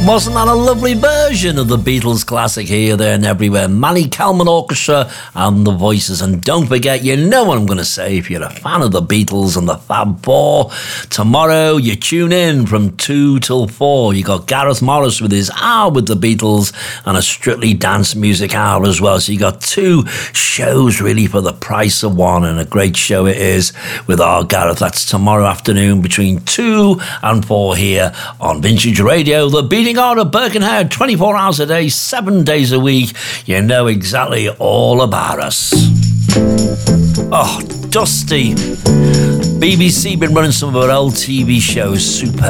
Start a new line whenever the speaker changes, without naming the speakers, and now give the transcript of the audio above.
Wasn't that a lovely version of the Beatles classic Here, There and Everywhere? Manny Kalman Orchestra and the Voices. And don't forget, you know what I'm going to say, if you're a fan of the Beatles and the Fab Four, tomorrow you tune in from 2 till 4. You got Gareth Morris with his Hour with the Beatles and a Strictly Dance Music Hour as well. So you got two shows really for the price of one, and a great show it is with our Gareth. That's tomorrow afternoon between 2 and 4 here on Vintage Radio, the beating heart of Birkenhead, 24 hours a day, 7 days a week. You know exactly all about us. Oh, Dusty. BBC been running some of our old TV shows. Superb.